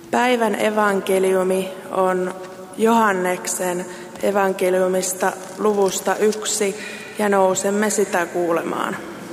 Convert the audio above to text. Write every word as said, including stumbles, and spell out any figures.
Päivän evankeliumi on Johanneksen evankeliumista luvusta yksi ja nousemme sitä kuulemaan.